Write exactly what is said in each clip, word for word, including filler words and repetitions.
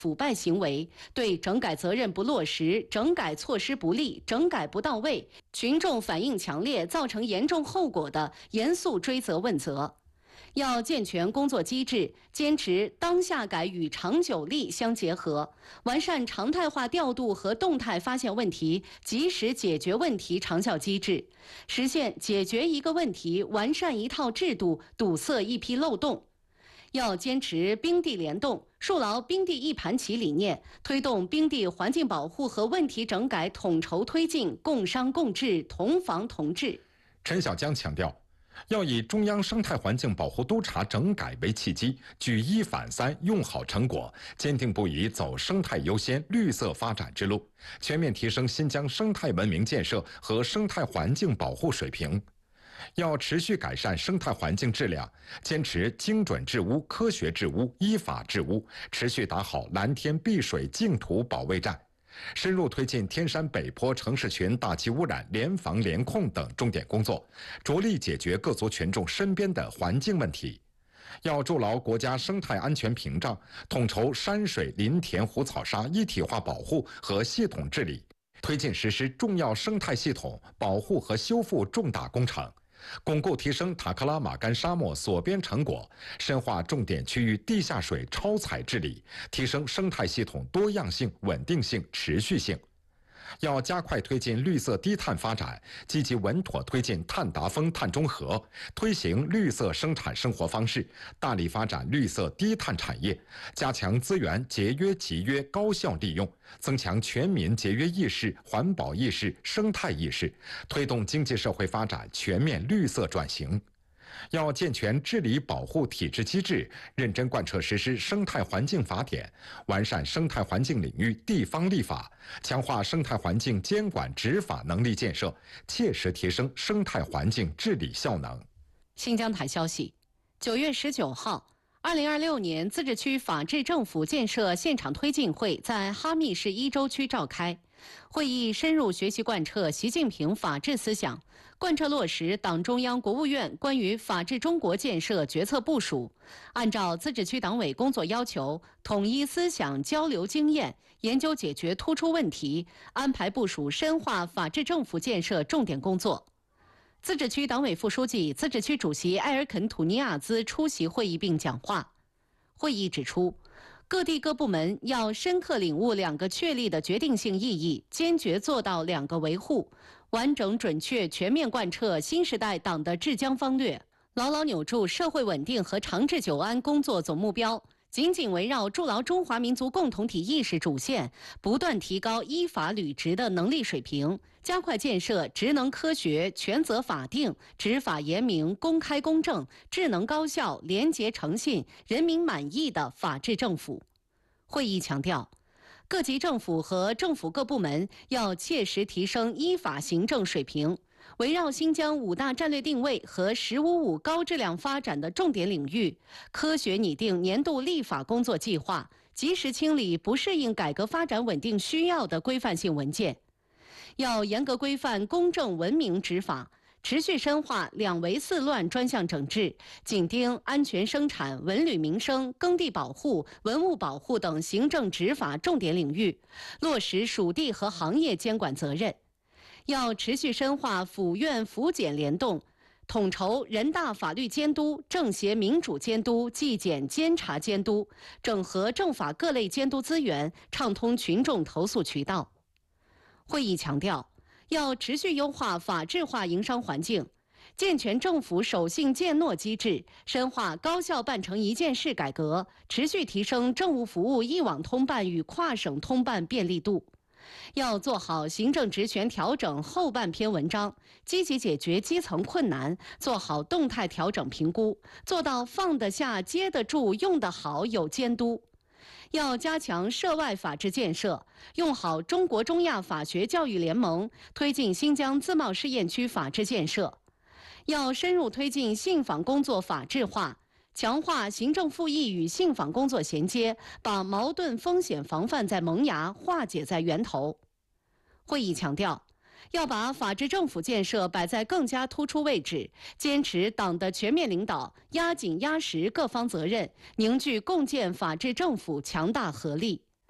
腐败行为，对整改责任不落实、整改措施不力、整改不到位，群众反应强烈，造成严重后果的，严肃追责问责。要健全工作机制，坚持当下改与长久力相结合，完善常态化调度和动态发现问题、及时解决问题长效机制，实现解决一个问题、完善一套制度、堵塞一批漏洞。要坚持冰地联动，树牢冰地一盘棋理念，推动冰地环境保护和问题整改统筹推进，共商共治，同防同治。 陈小江强调，要以中央生态环境保护督察整改为契机，举一反三，用好成果，坚定不移走生态优先、绿色发展之路，全面提升新疆生态文明建设和生态环境保护水平。要持续改善生态环境质量，坚持精准治污、科学治污、依法治污，持续打好蓝天碧水净土保卫战，深入推进天山北坡城市群大气污染联防联控等重点工作，着力解决各族群众身边的环境问题。要筑牢国家生态安全屏障，统筹山水林田湖草沙一体化保护和系统治理，推进实施重要生态系统保护和修复重大工程，巩固提升塔克拉玛干沙漠锁边成果，深化重点区域地下水超采治理，提升生态系统多样性、稳定性、持续性。要加快推进绿色低碳发展，积极稳妥推进碳达峰、碳中和，推行绿色生产生活方式，大力发展绿色低碳产业，加强资源节约集约高效利用，增强全民节约意识、环保意识、生态意识，推动经济社会发展全面绿色转型。要健全治理保护体制机制，认真贯彻实施生态环境法典，完善生态环境领域地方立法，强化生态环境监管执法能力建设，切实提升生态环境治理效能。 新疆台消息，九月十九号，二零二六年自治区法治政府建设现场推进会在哈密市伊州区召开。会议深入学习贯彻习近平法治思想，贯彻落实党中央、国务院关于法治中国建设决策部署，按照自治区党委工作要求，统一思想交流经验，研究解决突出问题，安排部署深化法治政府建设重点工作。自治区党委副书记、自治区主席埃尔肯土尼亚兹出席会议并讲话。会议指出，各地各部门要深刻领悟两个确立的决定性意义，坚决做到两个维护，完整准确全面贯彻新时代党的治疆方略，牢牢扭住社会稳定和长治久安工作总目标，紧紧围绕筑牢中华民族共同体意识主线，不断提高依法履职的能力水平，加快建设职能科学、权责法定、执法严明、公开公正、智能高效、廉洁诚信、人民满意的法治政府。会议强调，各级政府和政府各部门要切实提升依法行政水平，围绕新疆五大战略定位和“十五五”高质量发展的重点领域，科学拟定年度立法工作计划，及时清理不适应改革发展稳定需要的规范性文件。要严格规范公正文明执法，持续深化两维四乱专项整治，紧盯安全生产、文旅民生、耕地保护、文物保护等行政执法重点领域，落实属地和行业监管责任。要持续深化府院府检联动，统筹人大法律监督、政协民主监督、纪检监察监督，整合政法各类监督资源，畅通群众投诉渠道。会议强调，要持续优化法治化营商环境，健全政府守信践诺机制，深化高效办成一件事改革，持续提升政务服务一网通办与跨省通办便利度。要做好行政职权调整后半篇文章，积极解决基层困难，做好动态调整评估，做到放得下、接得住、用得好、有监督。要加强涉外法治建设，用好中国中亚法学教育联盟，推进新疆自贸试验区法治建设。要深入推进信访工作法治化，强化行政复议与信访工作衔接，把矛盾风险防范在萌芽，化解在源头。会议强调，要把法治政府建设摆在更加突出位置，坚持党的全面领导，压紧压实各方责任，凝聚共建法治政府强大合力。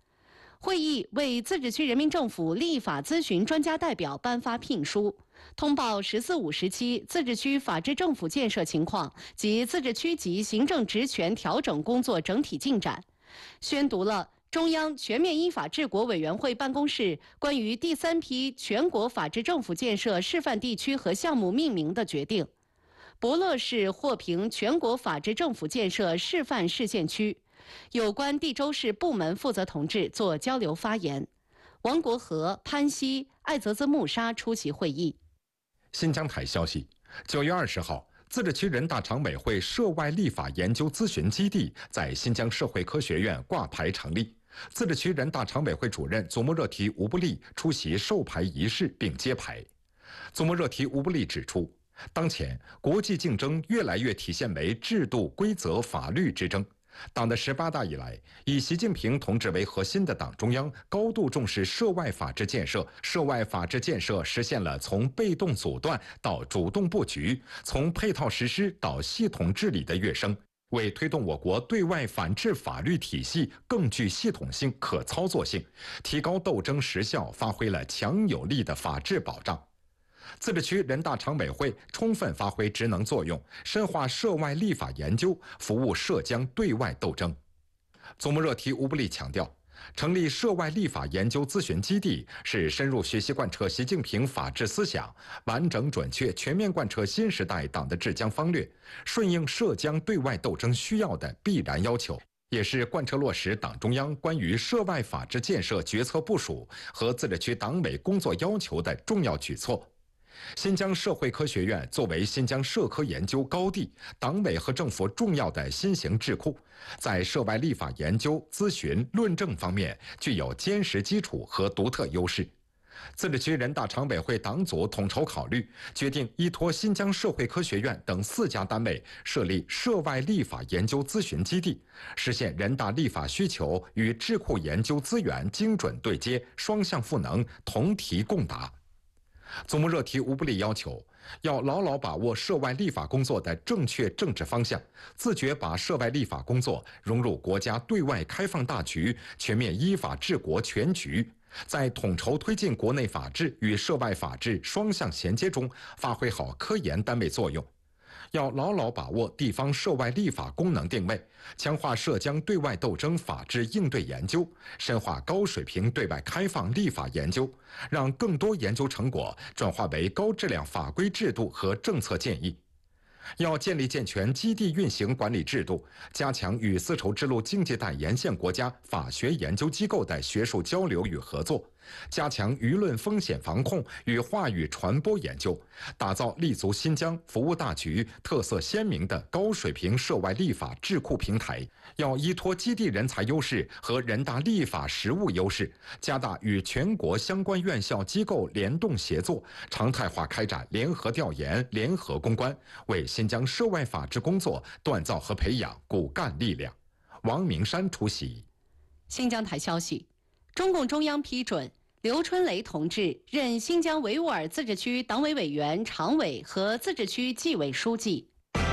会议为自治区人民政府立法咨询专家代表颁发聘书，通报“十四五”时期自治区法治政府建设情况及自治区级行政职权调整工作整体进展，宣读了中央全面依法治国委员会办公室关于第三批全国法治政府建设示范地区和项目命名的决定。博乐市获评全国法治政府建设示范市县区。有关地州市部门负责同志做交流发言，王国和、潘西、艾泽兹穆沙出席会议。 新疆台消息，九月二十号，自治区人大常委会涉外立法研究咨询基地在新疆社会科学院挂牌成立。自治区人大常委会主任祖木热提吴布利出席授牌仪式并揭牌。祖木热提吴布利指出，当前国际竞争越来越体现为制度、规则、法律之争。党的十八大以来，以习近平同志为核心的党中央高度重视涉外法治建设，涉外法治建设实现了从被动阻断到主动布局，从配套实施到系统治理的跃升，为推动我国对外反制法律体系更具系统性、可操作性，提高斗争实效发挥了强有力的法治保障。自治区人大常委会充分发挥职能作用，深化涉外立法研究，服务涉疆对外斗争。祖木热提乌布利强调，成立涉外立法研究咨询基地是深入学习贯彻习近平法治思想，完整准确全面贯彻新时代党的治疆方略，顺应涉疆对外斗争需要的必然要求，也是贯彻落实党中央关于涉外法治建设决策部署和自治区党委工作要求的重要举措。新疆社会科学院作为新疆社科研究高地，党委和政府重要的新型智库，在涉外立法研究、咨询、论证方面具有坚实基础和独特优势。自治区人大常委会党组统筹考虑，决定依托新疆社会科学院等四家单位设立涉外立法研究咨询基地，实现人大立法需求与智库研究资源精准对接、双向赋能、同题共答。祖木热提乌布利要求，要牢牢把握涉外立法工作的正确政治方向，自觉把涉外立法工作融入国家对外开放大局、全面依法治国全局，在统筹推进国内法治与涉外法治双向衔接中发挥好科研单位作用。要牢牢把握地方涉外立法功能定位，强化涉疆对外斗争法治应对研究，深化高水平对外开放立法研究，让更多研究成果转化为高质量法规制度和政策建议。要建立健全基地运行管理制度，加强与丝绸之路经济带沿线国家法学研究机构的学术交流与合作，加强舆论风险防控与话语传播研究，打造立足新疆、服务大局、特色鲜明的高水平涉外立法智库平台。要依托基地人才优势和人大立法实务优势，加大与全国相关院校机构联动协作，常态化开展联合调研、联合攻关，为新疆涉外法治工作锻造和培养骨干力量。王明山出席。 新疆台消息，中共中央批准刘春雷同志任新疆维吾尔自治区党委委员、常委和自治区纪委书记。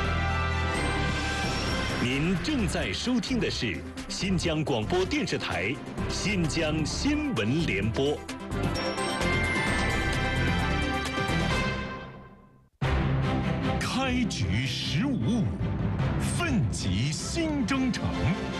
您正在收听的是新疆广播电视台新疆新闻联播。开局十五五，奋楫新征程。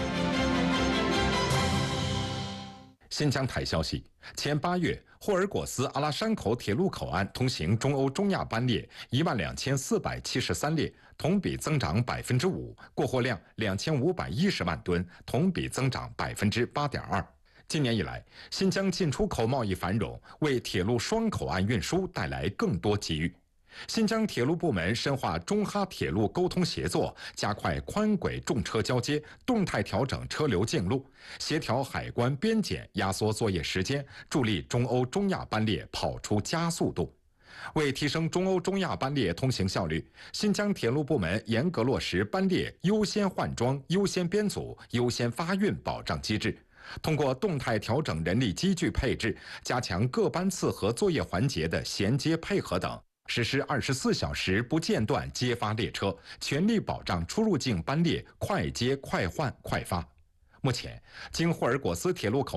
新疆台消息，前八月，霍尔果斯阿拉山口铁路口岸通行中欧中亚班列一万两千四百七十三列，同比增长百分之五，过货量两千五百一十万吨，同比增长百分之八点二。今年以来，新疆进出口贸易繁荣，为铁路双口岸运输带来更多机遇。新疆铁路部门深化中哈铁路沟通协作，加快宽轨重车交接，动态调整车流径路，协调海关边检，压缩作业时间，助力中欧中亚班列跑出加速度。为提升中欧中亚班列通行效率，新疆铁路部门严格落实班列优先换装、优先编组、优先发运保障机制，通过动态调整人力机具配置，加强各班次和作业环节的衔接配合等，实施二十四小时不间断接发列车，全力保障出入境班列快接快换快发。目前，经霍尔果斯铁路口